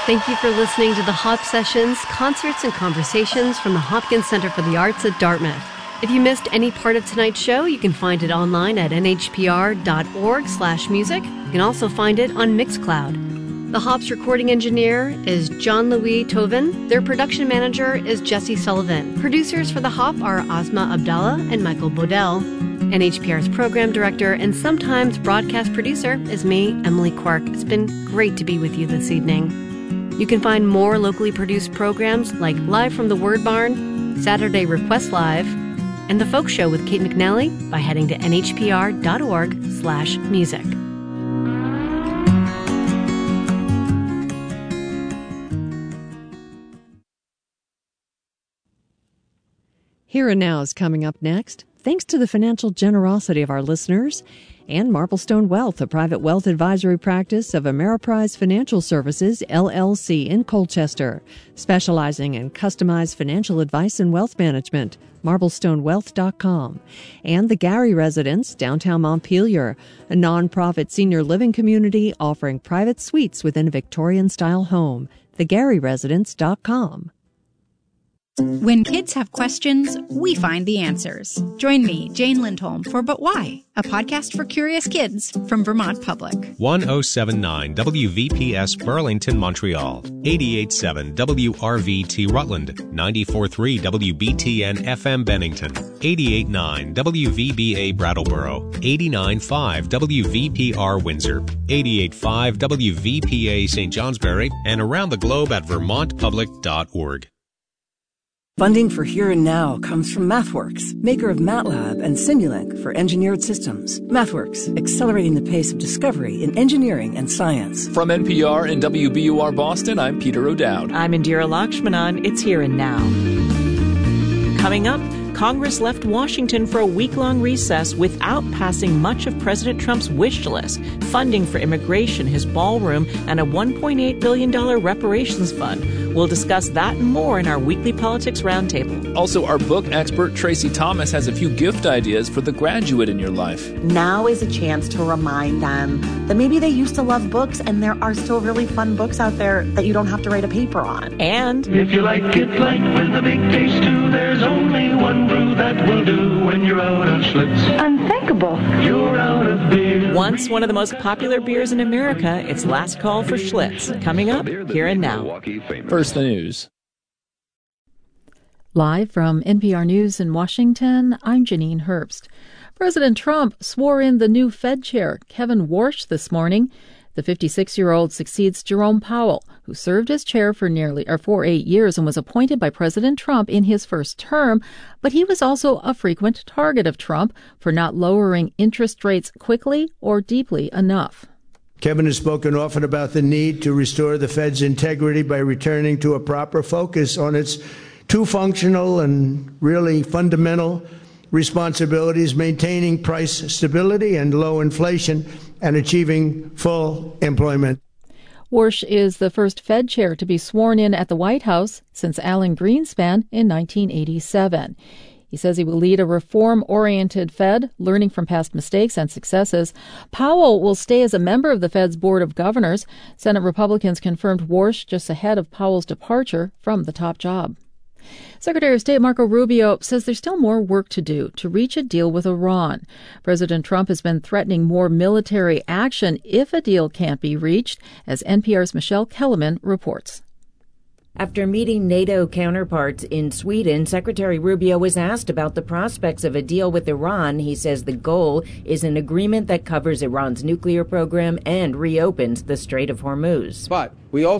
Thank you for listening to the Hop Sessions, concerts and conversations from the Hopkins Center for the Arts at Dartmouth. If you missed any part of tonight's show, you can find it online at nhpr.org/music. You can also find it on Mixcloud. The Hop's recording engineer is John Louis Tovin. Their production manager is Jesse Sullivan. Producers for The Hop are Asma Abdallah and Michael Bodell. NHPR's program director and sometimes broadcast producer is me, Emily Quirk. It's been great to be with you this evening. You can find more locally produced programs like Live from the Word Barn, Saturday Request Live, and The Folk Show with Kate McNally by heading to nhpr.org/music. Here and Now is coming up next, thanks to the financial generosity of our listeners and Marblestone Wealth, a private wealth advisory practice of Ameriprise Financial Services, LLC in Colchester, specializing in customized financial advice and wealth management, MarblestoneWealth.com, and the Gary Residence, downtown Montpelier, a nonprofit senior living community offering private suites within a Victorian-style home, thegaryresidence.com. When kids have questions, we find the answers. Join me, Jane Lindholm, for But Why?, a podcast for curious kids from Vermont Public. 1079 WVPS Burlington, Montreal. 887 WRVT Rutland. 94.3 WBTN FM Bennington. 88.9 WVBA Brattleboro. 89.5 WVPR Windsor. 88.5 WVPA St. Johnsbury. And around the globe at vermontpublic.org. Funding for Here and Now comes from MathWorks, maker of MATLAB and Simulink for engineered systems. MathWorks, accelerating the pace of discovery in engineering and science. From NPR and WBUR Boston, I'm Peter O'Dowd. I'm Indira Lakshmanan. It's Here and Now. Coming up, Congress left Washington for a week-long recess without passing much of President Trump's wish list, funding for immigration, his ballroom, and a $1.8 billion reparations fund. We'll discuss that and more in our weekly Politics Roundtable. Also, our book expert Tracy Thomas has a few gift ideas for the graduate in your life. Now is a chance to remind them that maybe they used to love books and there are still really fun books out there that you don't have to write a paper on. And if you like it light with a big taste too, there's only one brew that will do when you're out of Schlitz. Unthinkable. You're out of beer. Once one of the most popular beers in America, it's last call for Schlitz. Coming up, Here and Now. First, the news. Live from NPR News in Washington, I'm Janine Herbst. President Trump swore in the new Fed chair, Kevin Warsh, this morning. The 56-year-old succeeds Jerome Powell, who served as chair for 8 years and was appointed by President Trump in his first term, but he was also a frequent target of Trump for not lowering interest rates quickly or deeply enough. Kevin has spoken often about the need to restore the Fed's integrity by returning to a proper focus on its two functional and really fundamental responsibilities: maintaining price stability and low inflation and achieving full employment. Warsh is the first Fed chair to be sworn in at the White House since Alan Greenspan in 1987. He says he will lead a reform-oriented Fed, learning from past mistakes and successes. Powell will stay as a member of the Fed's Board of Governors. Senate Republicans confirmed Warsh just ahead of Powell's departure from the top job. Secretary of State Marco Rubio says there's still more work to do to reach a deal with Iran. President Trump has been threatening more military action if a deal can't be reached, as NPR's Michelle Kellerman reports. After meeting NATO counterparts in Sweden, Secretary Rubio was asked about the prospects of a deal with Iran. He says the goal is an agreement that covers Iran's nuclear program and reopens the Strait of Hormuz. But we also